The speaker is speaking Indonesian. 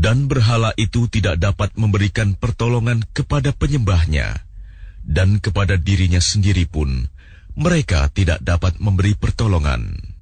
Dan berhala itu tidak dapat memberikan pertolongan kepada penyembahnya, dan kepada dirinya sendiri pun mereka tidak dapat memberi pertolongan.